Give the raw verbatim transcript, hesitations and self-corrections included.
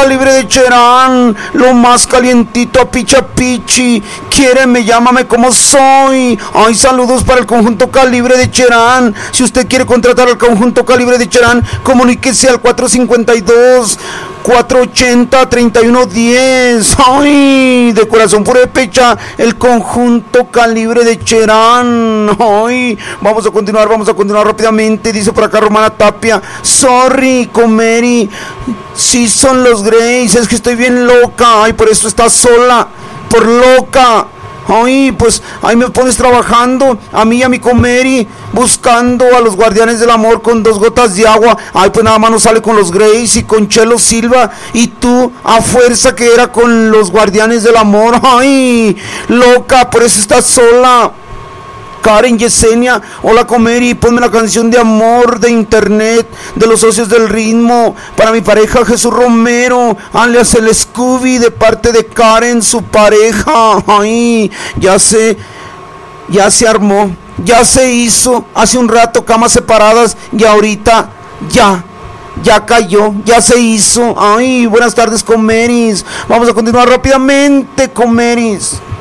calibre de Cherán, lo más calientito a picha pichi. Quiéreme, llámame como soy. Ay, saludos para el conjunto calibre de Cherán. Si usted quiere contratar al conjunto calibre de Cherán, comuníquese al cuatro cinco dos, cuatro ochenta, treinta y uno diez. Ay, de corazón purépecha, el conjunto calibre de Cherán. Ay, vamos a continuar, vamos a continuar rápidamente. Dice por acá Romana Tapia: sorry, Comeri, sí son los Greys, es que estoy bien loca. Ay, por eso estás sola, por loca. Ay, pues ahí me pones trabajando, a mí y a mi Comeri, buscando a los guardianes del amor con dos gotas de agua. Ay, pues nada más nos sale con los Greys y con Chelo Silva. Y tú, a fuerza que era con los guardianes del amor. Ay, loca, por eso estás sola. Karen Yesenia: hola Comeri, ponme la canción de amor de internet de los socios del ritmo para mi pareja Jesús Romero, alias el Scooby, de parte de Karen, su pareja. Ay, ya sé, ya se armó, ya se hizo. Hace un rato camas separadas y ahorita ya Ya cayó, ya se hizo. Ay, buenas tardes, Comeris. Vamos a continuar rápidamente, Comeris.